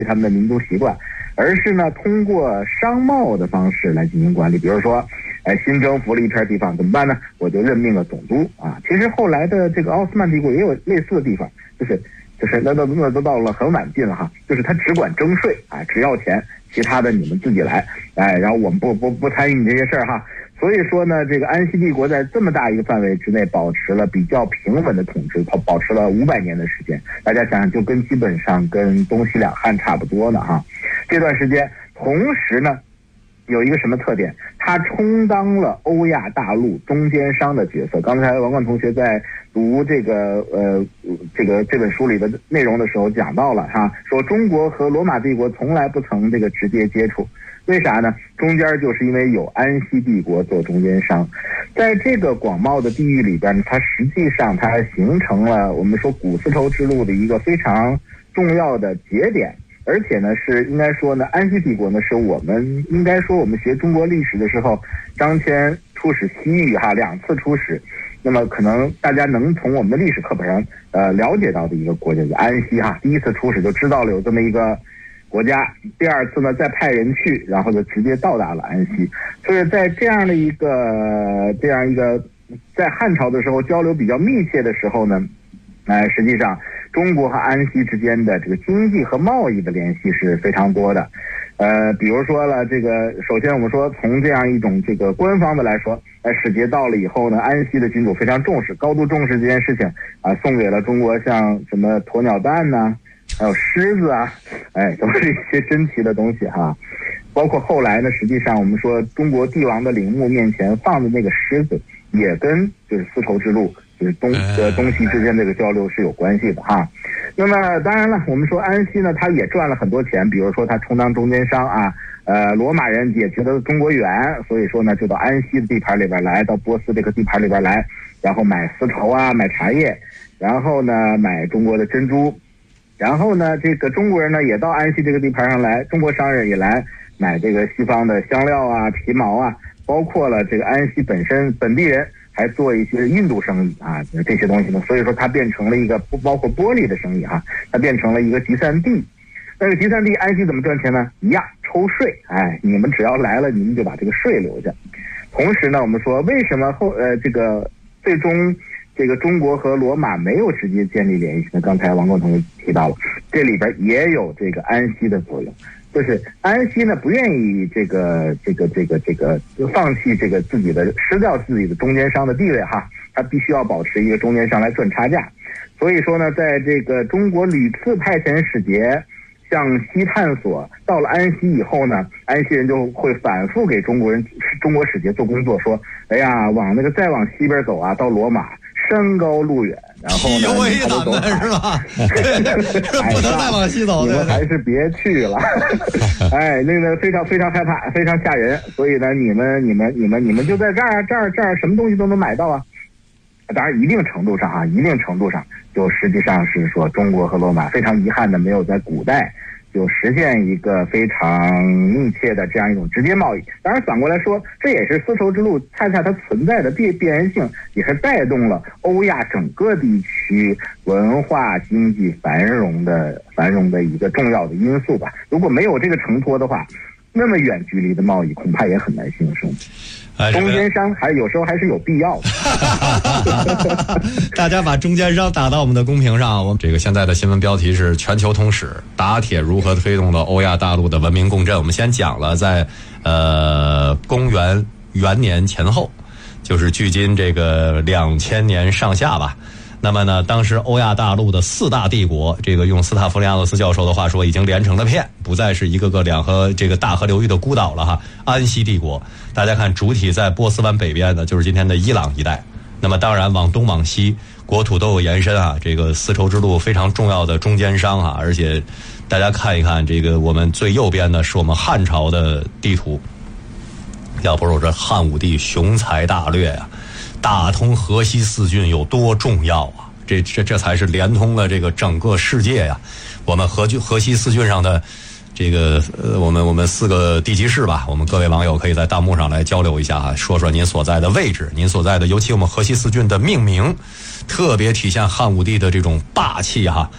他们的民族习惯，而是呢通过商贸的方式来进行管理。比如说，新征服了一片地方怎么办呢？我就任命了总督啊。其实后来的这个奥斯曼帝国也有类似的地方，就是那都到了很晚近了哈，就是他只管征税啊，只要钱，其他的你们自己来，然后我们不参与你这些事儿哈。所以说呢，这个安息帝国在这么大一个范围之内保持了比较平稳的统治，保持了500年的时间。大家想想，就基本上跟东西两汉差不多呢哈。这段时间，同时呢，有一个什么特点？它充当了欧亚大陆中间商的角色。刚才王冠同学在读这本书里的内容的时候讲到了哈，说中国和罗马帝国从来不曾这个直接接触。为啥呢？中间就是因为有安息帝国做中间商，在这个广袤的地域里边，它实际上它形成了我们说古丝绸之路的一个非常重要的节点，而且呢是应该说呢，安息帝国呢是我们应该说我们学中国历史的时候，张骞出使西域哈2次出使，那么可能大家能从我们的历史课本上了解到的一个国家叫安息哈。第一次出使就知道了有这么一个国家，第二次呢再派人去，然后就直接到达了安息。所以在这样一个在汉朝的时候交流比较密切的时候呢，实际上中国和安息之间的这个经济和贸易的联系是非常多的。比如说了这个，首先我们说从这样一种这个官方的来说，使节到了以后呢，安息的君主非常重视，高度重视这件事情啊，送给了中国像什么鸵鸟蛋呐，还有狮子啊，都是一些珍奇的东西哈。包括后来呢，实际上我们说中国帝王的陵墓面前放的那个狮子，也跟就是丝绸之路，就是东西之间这个交流是有关系的哈。那么当然了，我们说安息呢，他也赚了很多钱，比如说他充当中间商啊，罗马人也觉得中国远，所以说呢就到安息的地盘里边来，到波斯这个地盘里边来，然后买丝绸啊，买茶叶，然后呢买中国的珍珠。然后呢，这个中国人呢也到安息这个地盘上来，中国商人也来买这个西方的香料啊、皮毛啊，包括了这个安息本地人还做一些印度生意啊，这些东西呢，所以说它变成了一个包括玻璃的生意哈，它变成了一个集散地。那个集散地安息怎么赚钱呢？一样抽税，你们只要来了，你们就把这个税留下。同时呢，我们说为什么这个最终这个中国和罗马没有直接建立联系呢？刚才王光同学提到了，这里边也有这个安息的作用，就是安息呢不愿意这个放弃这个失掉自己的中间商的地位哈，他必须要保持一个中间商来赚差价。所以说呢，在这个中国屡次派遣使节向西探索，到了安息以后呢，安息人就会反复给中国使节做工作，说哎呀，再往西边走啊，到罗马山高路远，然后呢他就走海， 是吧？不能再往西走， 你们还是别去了。那个非常非常害怕，非常吓人。所以呢，你们就在这儿什么东西都能买到啊。当然，一定程度上就实际上是说中国和罗马非常遗憾的没有在古代就实现一个非常密切的这样一种直接贸易。当然反过来说，这也是丝绸之路恰恰它存在的必然性，也是带动了欧亚整个地区文化经济繁荣的一个重要的因素吧。如果没有这个承托的话，那么远距离的贸易恐怕也很难兴盛。中间商有时候还是有必要的。 大家把中间商打到我们的公屏上。我们这个现在的新闻标题是全球通史，打铁如何推动了欧亚大陆的文明共振。我们先讲了在公元元年前后，就是距今这个2000年上下吧。那么呢，当时欧亚大陆的4大帝国，这个用斯塔夫利亚诺斯教授的话说，已经连成了片，不再是一个个这个大河流域的孤岛了哈。安息帝国，大家看主体在波斯湾北边的，就是今天的伊朗一带。那么当然往东往西，国土都有延伸啊。这个丝绸之路非常重要的中间商啊，而且大家看一看这个我们最右边的是我们汉朝的地图，要不说这汉武帝雄才大略啊。打通河西4郡有多重要啊？这才是连通了这个整个世界呀。我们河西4郡上的这个我们4个地级市吧，我们各位网友可以在弹幕上来交流一下啊，说说您所在的位置，您所在的，尤其我们河西4郡的命名，特别体现汉武帝的这种霸气哈。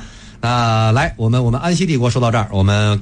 来，我们安息帝国说到这儿，我们